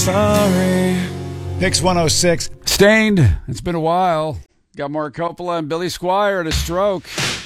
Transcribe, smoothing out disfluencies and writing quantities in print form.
sorry. Pix 106. Stained. It's been a while. Got Mark Coppola and Billy Squier at a stroke.